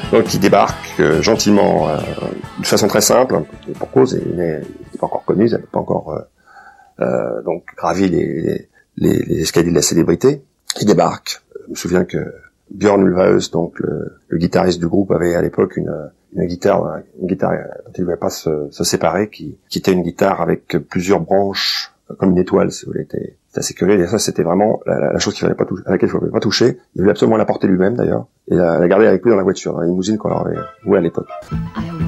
Donc il débarque gentiment, de façon très simple, pour cause, il n'était pas encore connu, il n'avait pas encore donc gravi les escaliers de la célébrité. Il débarque. Je me souviens que Björn Ulvaeus, donc le guitariste du groupe, avait à l'époque une guitare dont il ne voulait pas se séparer, qui était une guitare avec plusieurs branches, comme une étoile, si vous voulez. C'était assez curieux. Et ça, c'était vraiment la chose à laquelle il ne fallait pas toucher. Il voulait absolument la porter lui-même, d'ailleurs, et la garder avec lui dans la voiture, dans la limousine qu'on leur avait louée à l'époque.